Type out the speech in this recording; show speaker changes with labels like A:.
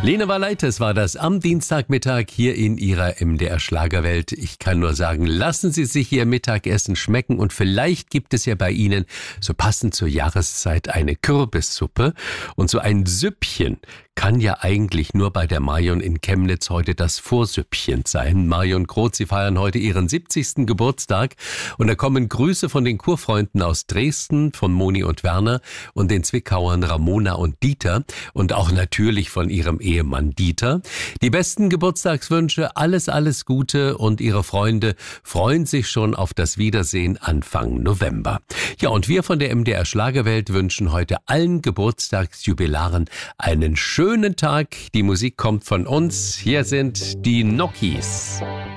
A: Lene Valaitis war das am Dienstagmittag hier in ihrer MDR Schlagerwelt. Ich kann nur sagen, lassen Sie sich Ihr Mittagessen schmecken und vielleicht gibt es ja bei Ihnen so passend zur Jahreszeit eine Kürbissuppe und so ein Süppchen kann ja eigentlich nur bei der Marion in Chemnitz heute das Vorsüppchen sein. Marion Groth, Sie feiern heute Ihren 70. Geburtstag und da kommen Grüße von den Kurfreunden aus Dresden, von Moni und Werner und den Zwickauern Ramona und Dieter und auch natürlich von ihrem Ehemann Dieter. Die besten Geburtstagswünsche, alles Gute und Ihre Freunde freuen sich schon auf das Wiedersehen Anfang November. Ja, und wir von der MDR Schlagerwelt wünschen heute allen Geburtstagsjubilaren einen schönen Tag. Die Musik kommt von uns. Hier sind die Nokis.